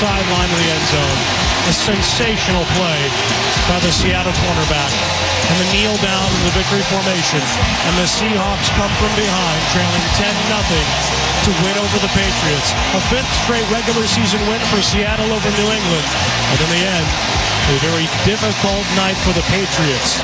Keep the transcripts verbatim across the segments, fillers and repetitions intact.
sideline of the end zone. A sensational play by the Seattle cornerback. And the kneel down in the victory formation. And the Seahawks come from behind, trailing ten nothing to win over the Patriots. A fifth straight regular season win for Seattle over New England. And in the end, a very difficult night for the Patriots.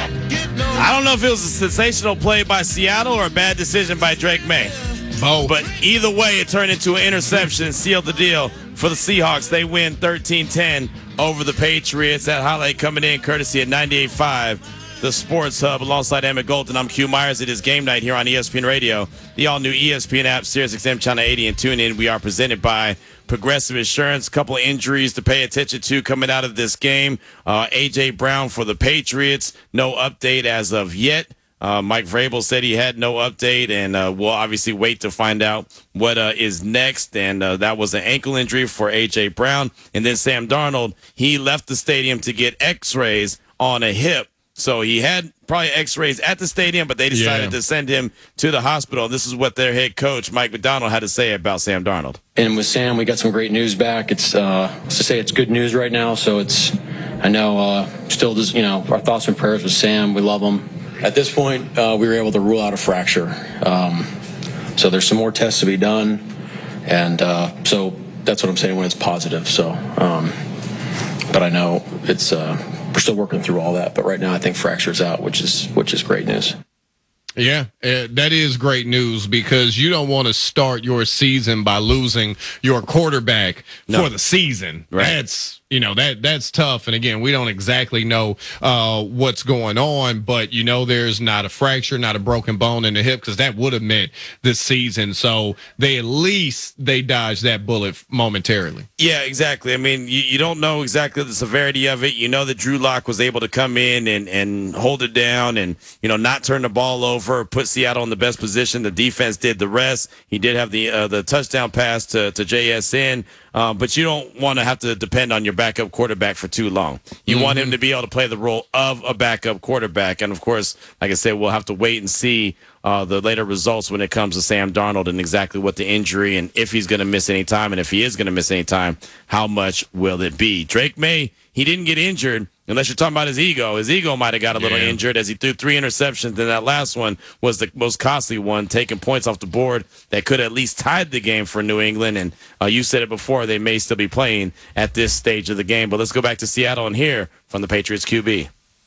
I don't know if it was a sensational play by Seattle or a bad decision by Drake May. Both. But either way, it turned into an interception and sealed the deal for the Seahawks. They win thirteen ten over the Patriots. That highlight coming in courtesy of ninety-eight point five. The Sports Hub, alongside Emmett Golden. I'm Q Myers. It is game night here on E S P N Radio, the all-new E S P N app, Sirius X M Channel eighty, and tune in. We are presented by Progressive Insurance. A couple of injuries to pay attention to coming out of this game. Uh, A J. Brown for the Patriots. No update as of yet. Uh, Mike Vrabel said he had no update, and uh, we'll obviously wait to find out what uh, is next. And uh, that was an ankle injury for A J. Brown. And then Sam Darnold, he left the stadium to get x-rays on a hip. So he had probably x-rays at the stadium, but they decided yeah. to send him to the hospital. This is what their head coach, Mike McDonald, had to say about Sam Darnold. And with Sam, we got some great news back. It's uh, to say it's good news right now. So it's, I know, uh, still, does, you know, our thoughts and prayers with Sam. We love him. At this point, uh, we were able to rule out a fracture. Um, so there's some more tests to be done. And uh, so that's what I'm saying when it's positive. So, um, but I know it's, uh, we're still working through all that, but right now I think fracture's out, which is which is great news. Yeah, uh, that is great news because you don't want to start your season by losing your quarterback no. for the season. Right. That's, you know, that that's tough. And again, we don't exactly know uh, what's going on, but you know, there's not a fracture, not a broken bone in the hip, because that would have meant this season. So they at least they dodged that bullet momentarily. Yeah, exactly. I mean, you, you don't know exactly the severity of it. You know that Drew Lock was able to come in and, and hold it down and, you know, not turn the ball over, put Seattle in the best position. The defense did the rest. He did have the uh, the touchdown pass to, to J S N. Uh, but you don't want to have to depend on your backup quarterback for too long. You mm-hmm. want him to be able to play the role of a backup quarterback. And, of course, like I said, we'll have to wait and see uh, the later results when it comes to Sam Darnold and exactly what the injury and if he's going to miss any time. And if he is going to miss any time, how much will it be? Drake May, he didn't get injured. Unless you're talking about his ego. His ego might have got a little yeah. injured as he threw three interceptions, and that last one was the most costly one, taking points off the board that could at least tied the game for New England. And uh, you said it before, they may still be playing at this stage of the game. But let's go back to Seattle and hear from the Patriots Q B.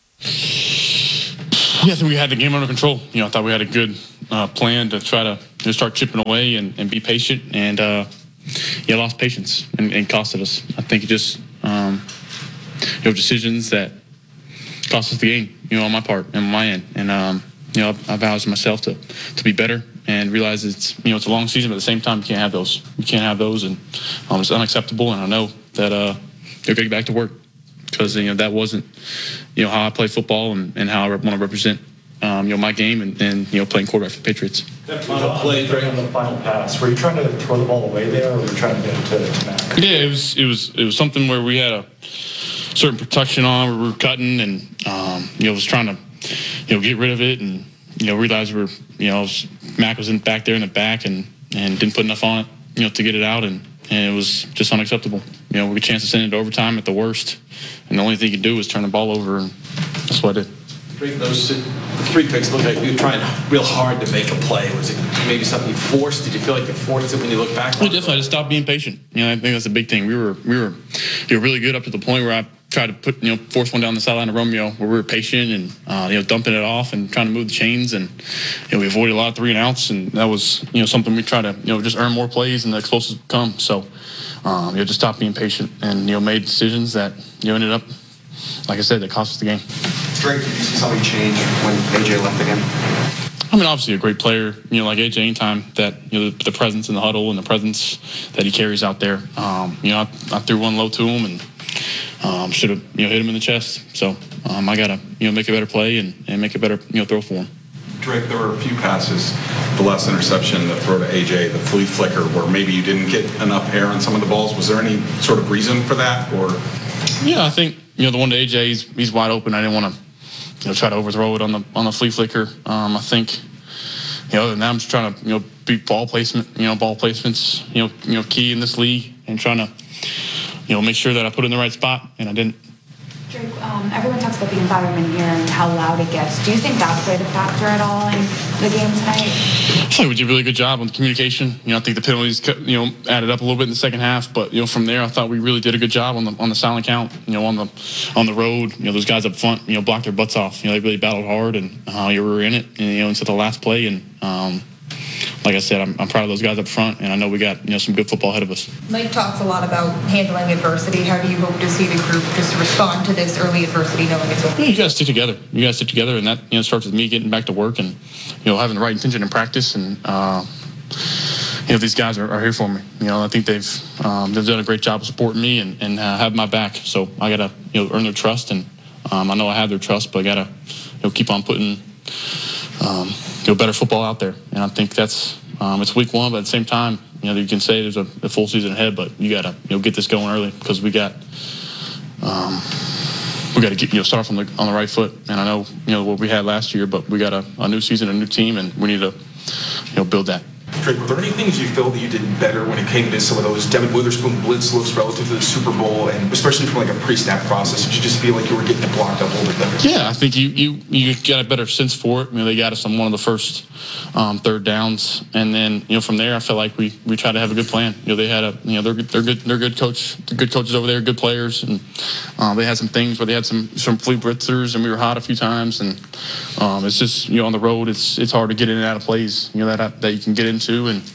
Yeah, I think we had the game under control. You know, I thought we had a good uh, plan to try to just start chipping away and, and be patient. And, uh, yeah, lost patience and, and costed us. I think it just um, – you know, decisions that cost us the game, you know, on my part and my end. And, um, you know, I vowed to myself to, to be better and realize it's, you know, it's a long season, but at the same time, you can't have those. You can't have those, and um, it's unacceptable. And I know that uh, you're going to get back to work because, you know, that wasn't, you know, how I play football and, and how I want to represent, um, you know, my game and, and, you know, playing quarterback for the Patriots. That final play on the final pass, were you trying to throw the ball away there, or were you trying to get it to, to Mac? Yeah, it was, it was, it was something where we had a certain protection on, we were cutting, and um, you know, was trying to, you know, get rid of it, and you know, realized we we're, you know, was, Mac was in back there in the back, and and didn't put enough on it, you know, to get it out, and, and it was just unacceptable. You know, we had a chance to send it to overtime at the worst, and the only thing you could do was turn the ball over, and that's what I did. Those three picks look like you were trying real hard to make a play. Was it maybe something you forced? Did you feel like you forced it when you look back? We definitely just stopped being patient. You know, I think that's the big thing. We were we were you know, really good up to the point where I tried to put, you know, force one down the sideline of Romeo, where we were patient and uh, you know, dumping it off and trying to move the chains, and you know, we avoided a lot of three and outs, and that was, you know, something we try to, you know, just earn more plays and the explosives come. So um, you know, just stop being patient and, you know, made decisions that, you know, ended up, like I said, that cost us the game. Drake, did you see something change when A J left again? I mean, obviously a great player, you know, like A J, anytime that, you know, the, the presence in the huddle and the presence that he carries out there. Um, you know, I, I threw one low to him and um, should have, you know, hit him in the chest. So um, I got to, you know, make a better play and, and make a better, you know, throw for him. Drake, there were a few passes, the last interception, the throw to A J, the flea flicker, where maybe you didn't get enough air on some of the balls. Was there any sort of reason for that? Or yeah, I think, you know, the one to A J, he's, he's wide open. I didn't want to, you know, try to overthrow it on the on the flea flicker. Um, I think, you know, other than that, I'm just trying to, you know, be ball placement, you know, ball placements, you know, you know, key in this league, and trying to you know, make sure that I put it in the right spot, and I didn't. Drake, um, everyone talks about the environment here and how loud it gets. Do you think that played a factor at all in the game tonight? I think we did a really good job on the communication. You know, I think the penalties, you know, added up a little bit in the second half, but you know, from there, I thought we really did a good job on the on the silent count. You know, on the on the road, you know, those guys up front, you know, blocked their butts off. You know, they really battled hard, and uh, you were in it, and, you know, into the last play, and. Um, Like I said, I'm, I'm proud of those guys up front, and I know we got you know some good football ahead of us. Mike talks a lot about handling adversity. How do you hope to see the group just respond to this early adversity, knowing it's over? You guys stick together. You guys stick together, and that you know starts with me getting back to work and you know having the right intention in practice. And uh, you know these guys are, are here for me. You know I think they've um, they've done a great job of supporting me and, and uh, have my back. So I gotta you know earn their trust, and um, I know I have their trust, but I gotta you know keep on putting. Um, you know, better football out there, and I think that's um, it's week one, but at the same time, you know, you can say there's a, a full season ahead, but you gotta you know get this going early because we got um, we got to get you know start from the on the right foot, and I know you know what we had last year, but we got a, a new season, a new team, and we need to you know build that. Drake, were there any things you feel that you did better when it came to some of those Devin Witherspoon blitz looks relative to the Super Bowl, and especially from like a pre-snap process? Did you just feel like you were getting it blocked up a little bit better? Yeah, I think you you you got a better sense for it. You know, they got us on one of the first um, third downs, and then you know from there, I felt like we we tried to have a good plan. You know, they had a you know they're they're good they're good coach they're good coaches over there, good players, and um, they had some things where they had some some flea blitzers, and we were hot a few times, and um, it's just you know on the road, it's it's hard to get in and out of plays. You know that that you can get into and.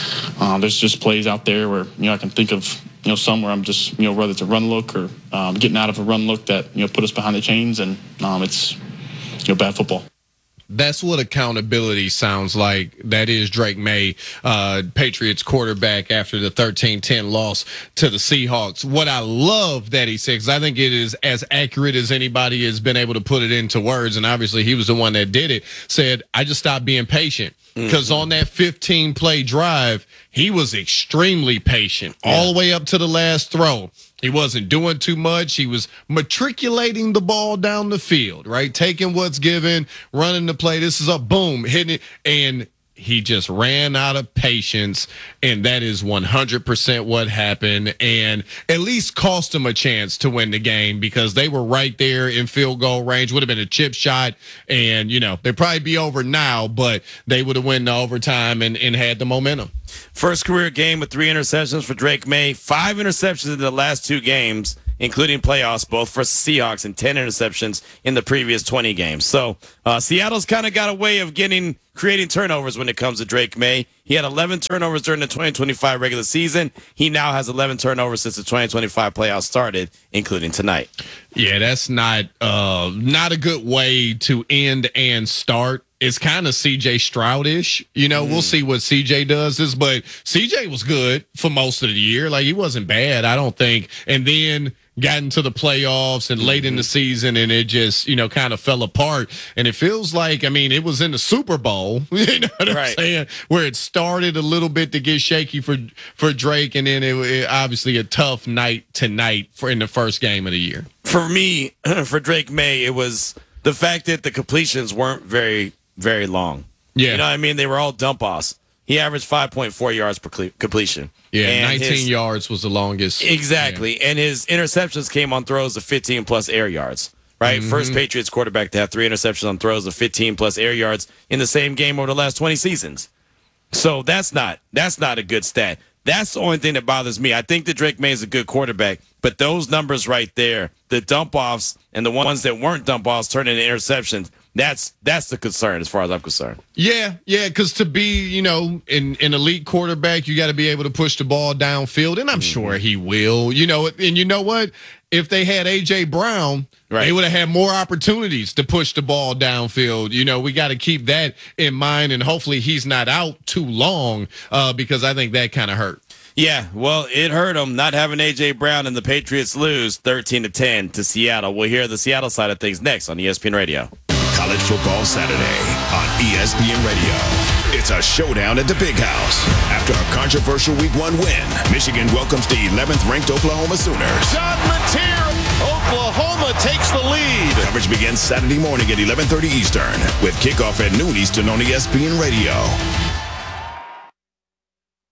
Um, there's just plays out there where you know I can think of you know some where I'm just you know whether it's a run look or um, getting out of a run look that you know put us behind the chains and um, it's you know bad football. That's what accountability sounds like. That is Drake Maye, uh, Patriots quarterback after the thirteen ten loss to the Seahawks. What I love that he said, because I think it is as accurate as anybody has been able to put it into words, and obviously he was the one that did it, said, I just stopped being patient. Because mm-hmm. on that fifteen-play drive, he was extremely patient yeah. all the way up to the last throw. He wasn't doing too much. He was matriculating the ball down the field, right? Taking what's given, running the play. This is a boom, hitting it. And he just ran out of patience, and that is one hundred percent what happened, and at least cost them a chance to win the game because they were right there in field goal range. Would have been a chip shot, and, you know, they'd probably be over now, but they would have won the overtime and, and had the momentum. First career game with three interceptions for Drake Maye, five interceptions in the last two games, including playoffs, both for Seahawks, and ten interceptions in the previous twenty games. So uh, Seattle's kind of got a way of getting creating turnovers when it comes to Drake Maye. He had eleven turnovers during the twenty twenty-five regular season. He now has eleven turnovers since the twenty twenty-five playoffs started, including tonight. Yeah, that's not uh, not a good way to end and start. It's kind of C J Stroud-ish. You know, mm. we'll see what C J does this, but C J was good for most of the year. Like, he wasn't bad, I don't think. And then got into the playoffs and late mm-hmm. in the season, and it just, you know, kind of fell apart. And it feels like, I mean, it was in the Super Bowl, you know what right. I'm saying, where it started a little bit to get shaky for for Drake, and then it, it obviously a tough night tonight for in the first game of the year. For me, for Drake Maye, it was the fact that the completions weren't very, very long. Yeah. You know what I mean? They were all dump offs. He averaged five point four yards per cle- completion. Yeah, and nineteen his, yards was the longest. Exactly. Yeah. And his interceptions came on throws of fifteen plus air yards, right? Mm-hmm. First Patriots quarterback to have three interceptions on throws of fifteen plus air yards in the same game over the last twenty seasons. So that's not that's not a good stat. That's the only thing that bothers me. I think that Drake Maye is a good quarterback, but those numbers right there, the dump offs and the ones that weren't dump offs turn into interceptions, That's that's the concern as far as I'm concerned. Yeah, yeah, because to be, you know, an, an elite quarterback, you got to be able to push the ball downfield, and I'm mm-hmm. sure he will. You know, and you know what? If they had A J. Brown, right. they would have had more opportunities to push the ball downfield. You know, we got to keep that in mind, and hopefully he's not out too long uh, because I think that kind of hurt. Yeah, well, it hurt him not having A J. Brown, and the Patriots lose thirteen to ten to Seattle. We'll hear the Seattle side of things next on E S P N Radio. College Football Saturday on E S P N Radio. It's a showdown at the Big House. After a controversial week one win, Michigan welcomes the eleventh ranked Oklahoma Sooners. John Mateer, Oklahoma takes the lead. Coverage begins Saturday morning at eleven thirty Eastern with kickoff at noon Eastern on E S P N Radio.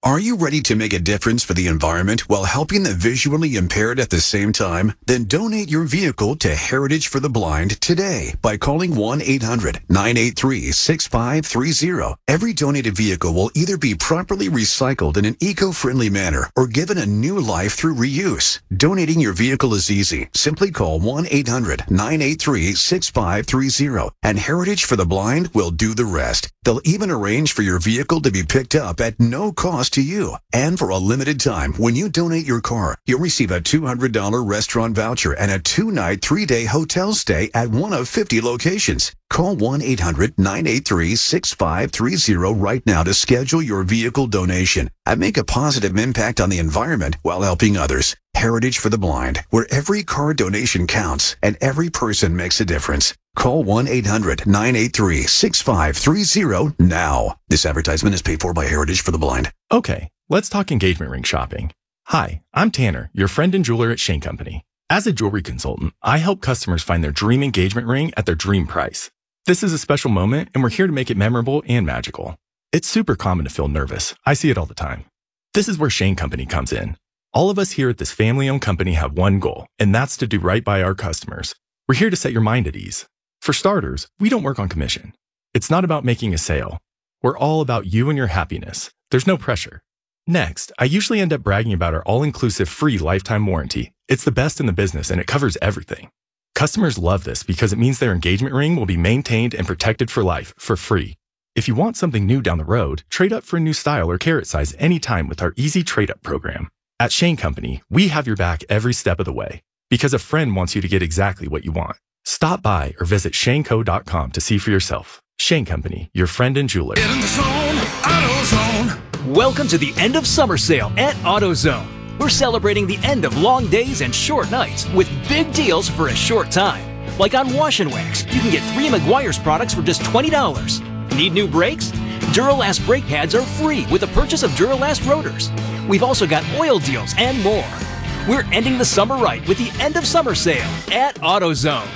Are you ready to make a difference for the environment while helping the visually impaired at the same time? Then donate your vehicle to Heritage for the Blind today by calling one eight hundred nine eight three six five three zero. Every donated vehicle will either be properly recycled in an eco-friendly manner or given a new life through reuse. Donating your vehicle is easy. Simply call one eight hundred nine eight three six five three zero and Heritage for the Blind will do the rest. They'll even arrange for your vehicle to be picked up at no cost to you. And for a limited time, when you donate your car, you'll receive a two hundred dollars restaurant voucher and a two-night, three-day hotel stay at one of fifty locations. Call one eight hundred nine eight three six five three zero right now to schedule your vehicle donation and make a positive impact on the environment while helping others. Heritage for the Blind, where every car donation counts and every person makes a difference. Call one eight hundred nine eight three six five three zero now. This advertisement is paid for by Heritage for the Blind. Okay, let's talk engagement ring shopping. Hi, I'm Tanner, your friend and jeweler at Shane Company. As a jewelry consultant, I help customers find their dream engagement ring at their dream price. This is a special moment, and we're here to make it memorable and magical. It's super common to feel nervous. I see it all the time. This is where Shane Company comes in. All of us here at this family-owned company have one goal, and that's to do right by our customers. We're here to set your mind at ease. For starters, we don't work on commission. It's not about making a sale. We're all about you and your happiness. There's no pressure. Next, I usually end up bragging about our all-inclusive free lifetime warranty. It's the best in the business, and it covers everything. Customers love this because it means their engagement ring will be maintained and protected for life, for free. If you want something new down the road, trade up for a new style or carat size anytime with our easy trade-up program. At Shane Company, we have your back every step of the way because a friend wants you to get exactly what you want. Stop by or visit shane co dot com to see for yourself. Shane Company, your friend and jeweler. Get in the zone, AutoZone. Welcome to the end of summer sale at AutoZone. We're celebrating the end of long days and short nights with big deals for a short time. Like on Wash and Wax, you can get three Meguiar's products for just twenty dollars. Need new brakes? Duralast brake pads are free with the purchase of Duralast rotors. We've also got oil deals and more. We're ending the summer right with the end of summer sale at AutoZone.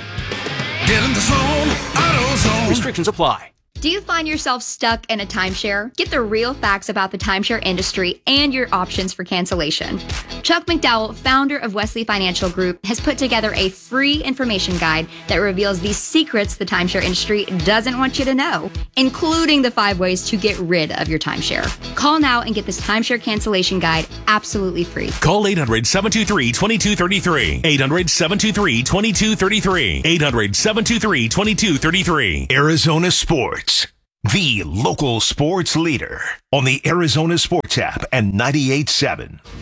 Get in the zone, AutoZone. Restrictions apply. Do you find yourself stuck in a timeshare? Get the real facts about the timeshare industry and your options for cancellation. Chuck McDowell, founder of Wesley Financial Group, has put together a free information guide that reveals the secrets the timeshare industry doesn't want you to know, including the five ways to get rid of your timeshare. Call now and get this timeshare cancellation guide absolutely free. Call eight hundred, seven two three, two two three three. eight hundred, seven two three, two two three three. eight hundred, seven two three, two two three three. Arizona Sports, the local sports leader on the Arizona Sports app and ninety-eight point seven.